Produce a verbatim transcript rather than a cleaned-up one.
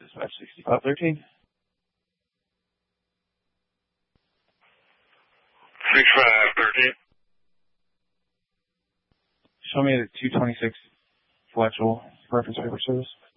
Dispatch sixty-five thirteen. sixty-five thirteen. Show me the two twenty-six flexible reference paper service.